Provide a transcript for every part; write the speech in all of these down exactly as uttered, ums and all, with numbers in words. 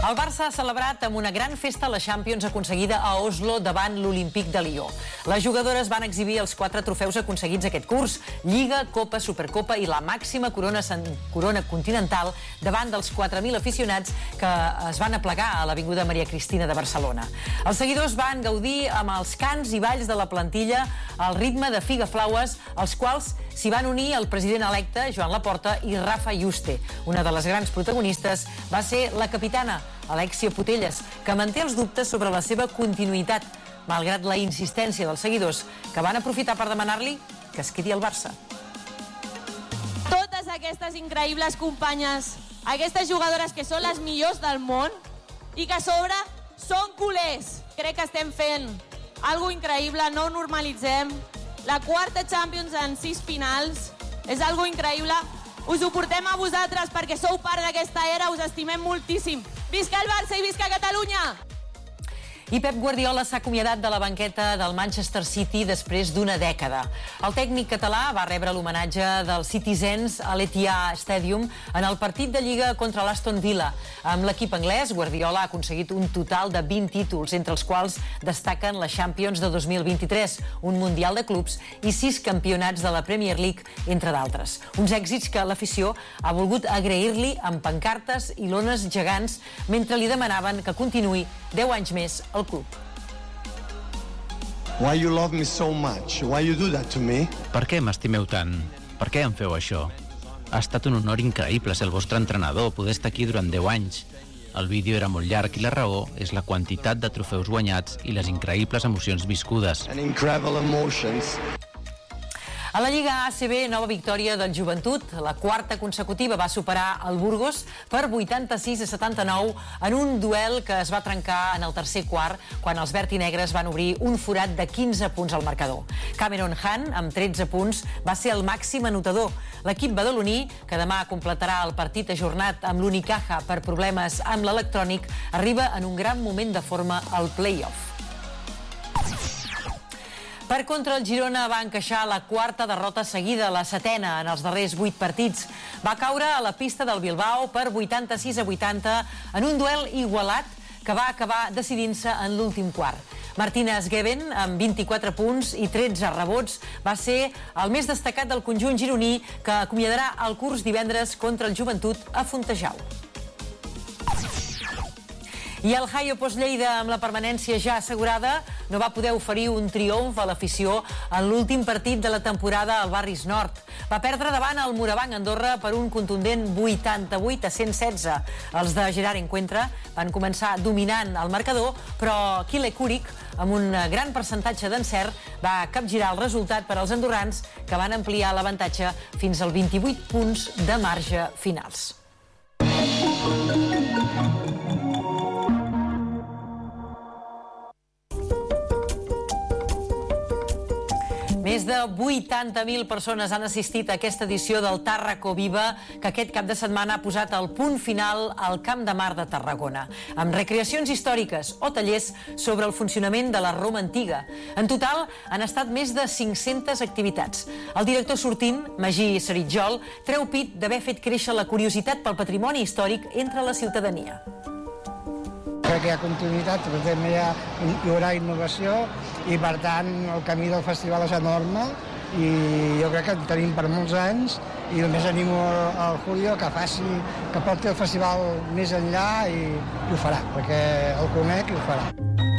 El Barça ha celebrat amb una gran festa la Champions aconseguida a Oslo davant l'Olímpic de Lió. Les jugadores van exhibir els quatre trofeus aconseguits aquest curs: Lliga, Copa, Supercopa i la màxima corona, corona continental davant dels quatre mil aficionats que es van aplegar a l'Avinguda Maria Cristina de Barcelona. Els seguidors van gaudir amb els cants i balls de la plantilla al ritme de Figaflaues, als quals s'hi van unir el president electe, Joan Laporta, i Rafa Yuste. Una de les grans protagonistes va ser la capitana, Alexia Putellas, que manté els dubtes sobre la seva continuïtat, malgrat la insistència dels seguidors, que van aprofitar per demanar-li que es quedi al Barça. Totes aquestes increïbles companyes, aquestes jugadores que són les millors del món i que a sobre són culers. Crec que estem fent algo increïble, no ho normalitzem. La quarta Champions en sis finals és algo increïble. Us ho portem a vosaltres perquè sou part d'aquesta era, us estimem moltíssim. Visca el Barça i visca Catalunya! I Pep Guardiola s'ha acomiadat de la banqueta del Manchester City després d'una dècada. El tècnic català va rebre l'homenatge dels Citizens a l'Etihad Stadium en el partit de Lliga contra l'Aston Villa. Amb l'equip anglès, Guardiola ha aconseguit un total de vint títols, entre els quals destaquen la Champions de dos mil vint-i-tres, un Mundial de Clubs i sis campionats de la Premier League, entre d'altres. Uns èxits que l'afició ha volgut agrair-li amb pancartes i lones gegants mentre li demanaven que continuï deu anys més al club. Why you love me so much? Why you do that to me? Per què m'estimeu tant? Per què em feu això? Ha estat un honor increïble ser el vostre entrenador, poder estar aquí durant deu anys. El vídeo era molt llarg i la raó és la quantitat de trofeus guanyats i les increïbles emocions viscudes. And incredible emotions. A la Lliga A C B, nova victòria del Joventut. La quarta consecutiva va superar el Burgos per vuitanta-sis a setanta-nou en un duel que es va trencar en el tercer quart quan els verd i negres van obrir un forat de quinze punts al marcador. Cameron Hunt, amb tretze punts, va ser el màxim anotador. L'equip badaloní, que demà completarà el partit ajornat amb l'Unicaja per problemes amb l'electrònic, arriba en un gran moment de forma al play-off. Per contra, el Girona va encaixar la quarta derrota seguida, la setena en els darrers vuit partits. Va caure a la pista del Bilbao per vuitanta-sis a vuitanta en un duel igualat que va acabar decidint-se en l'últim quart. Martínez Gueben, amb vint-i-quatre punts i tretze rebots, va ser el més destacat del conjunt gironí, que acomiadarà el curs divendres contra el Joventut a Fontejau. I el Haio Post-Lleida, amb la permanència ja assegurada, no va poder oferir un triomf a l'afició en l'últim partit de la temporada al Barris Nord. Va perdre davant el Morabanc Andorra per un contundent vuitanta-vuit a cent setze. Els de Gerard Encuentra van començar dominant el marcador, però Kile Kurik, amb un gran percentatge d'encert, va capgirar el resultat per als andorrans, que van ampliar l'avantatge fins als vint-i-vuit punts de marge finals. Més de vuitanta mil persones han assistit a aquesta edició del Tàrraco Viva, que aquest cap de setmana ha posat el punt final al Camp de Mar de Tarragona, amb recreacions històriques o tallers sobre el funcionament de la Roma antiga. En total, han estat més de cinc-centes activitats. El director sortint, Magí Saritjol, treu pit d'haver fet créixer la curiositat pel patrimoni històric entre la ciutadania. Crec que hi ha continuïtat, però també hi, ha, hi haurà innovació i, per tant, el camí del festival és enorme i jo crec que en tenim per molts anys i només animo al Julio que faci, que porti el festival més enllà i, i ho farà, perquè el conec i ho farà.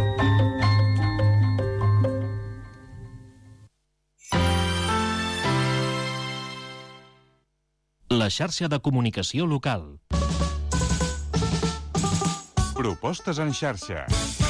La xarxa de comunicació local. Propostes en xarxa.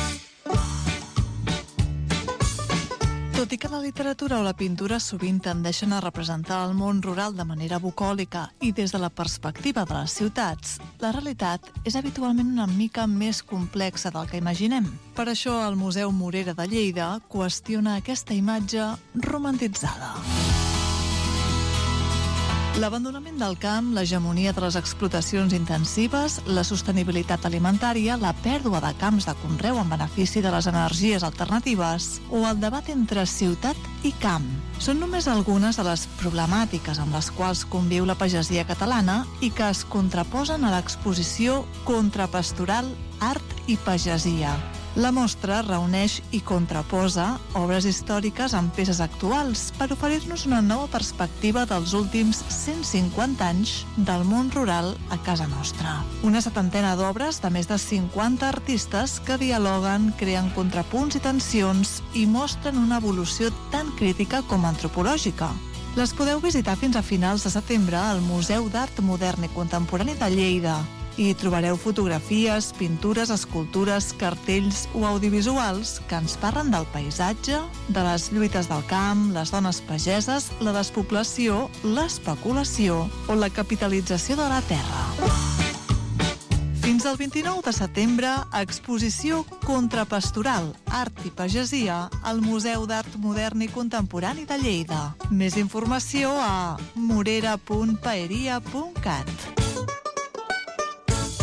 Tot i que la literatura o la pintura sovint tendeixen a representar el món rural de manera bucòlica i des de la perspectiva de les ciutats, la realitat és habitualment una mica més complexa del que imaginem. Per això el Museu Morera de Lleida qüestiona aquesta imatge romantitzada. L'abandonament del camp, l'hegemonia de les explotacions intensives, la sostenibilitat alimentària, la pèrdua de camps de conreu en benefici de les energies alternatives o el debat entre ciutat i camp. Són només algunes de les problemàtiques amb les quals conviu la pagesia catalana i que es contraposen a l'exposició Contrapastoral, Art i Pagesia. La mostra reuneix i contraposa obres històriques amb peces actuals per oferir-nos una nova perspectiva dels últims cent cinquanta anys del món rural a casa nostra. Una setantena d'obres de més de cinquanta artistes que dialoguen, creen contrapunts i tensions i mostren una evolució tan crítica com antropològica. Les podeu visitar fins a finals de setembre al Museu d'Art Modern i Contemporani de Lleida. Hi trobareu fotografies, pintures, escultures, cartells o audiovisuals que ens parlen del paisatge, de les lluites del camp, les dones pageses, la despoblació, l'especulació o la capitalització de la terra. Fins al vint-i-nou de setembre, exposició Contrapastoral, Art i Pagesia al Museu d'Art Modern i Contemporani de Lleida. Més informació a morera punt paeria punt cat.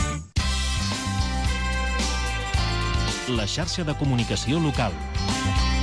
La xarxa de comunicació local.